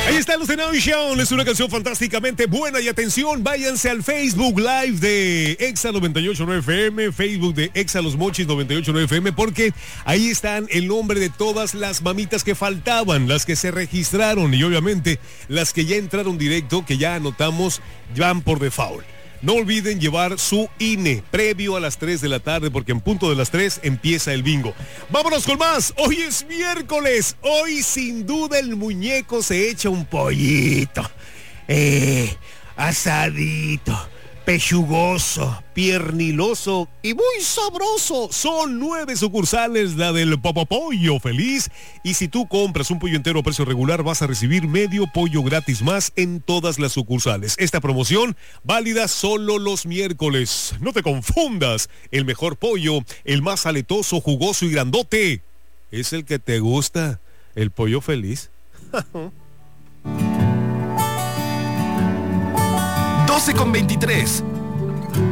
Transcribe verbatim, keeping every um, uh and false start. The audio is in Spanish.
Ahí está Los Now Show, es una canción fantásticamente buena y atención, váyanse al Facebook Live de Exa noventa y ocho punto nueve F M, Facebook de Exa Los Mochis noventa y ocho punto nueve F M, porque ahí están el nombre de todas las mamitas que faltaban, las que se registraron y obviamente las que ya entraron directo, que ya anotamos, van por default. No olviden llevar su I N E previo a las tres de la tarde, porque en punto de las tres empieza el bingo. Vámonos con más. Hoy es miércoles. Hoy sin duda el muñeco se echa un pollito. Eh, asadito, pechugoso, pierniloso y muy sabroso. Son nueve sucursales la del Popopollo Feliz. Y si tú compras un pollo entero a precio regular, vas a recibir medio pollo gratis más en todas las sucursales. Esta promoción válida solo los miércoles. No te confundas. El mejor pollo, el más aletoso, jugoso y grandote, es el que te gusta. El Pollo Feliz. doce con veintitrés.